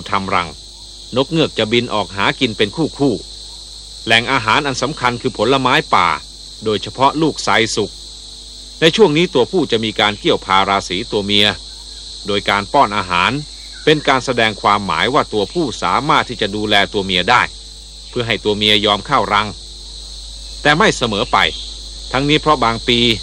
ทำรังนกเงือกจะบินออกหากินเป็นคู่แหล่งอาหารอันสำคัญคือผลไม้ป่าโดยเฉพาะลูกไทรสุกในช่วงนี้ตัวผู้จะมีการเกี่ยวพาราสีตัวเมียโดยการป้อนอาหารเป็นการแสดงความหมายว่าตัวผู้สามารถที่จะดูแลตัวเมียได้เพื่อให้ตัวเมียยอมเข้ารังแต่ไม่เสมอไปทั้งนี้เพราะบางปี